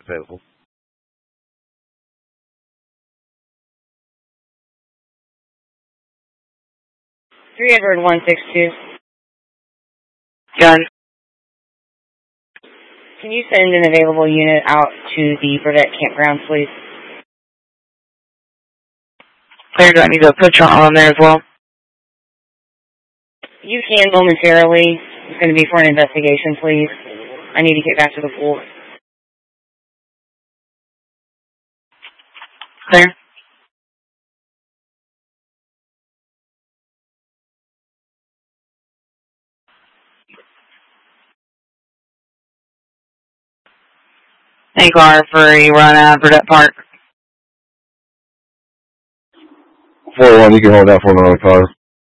available. 3 Edward 162. Gun. Can you send an available unit out to the Burdett campground, please? Claire, do I need to put you on there as well? You can momentarily. It's going to be for an investigation, please. I need to get back to the pool. Claire? Hey, car for you run out of Burdett Park. 4-1, you can hold that for another car.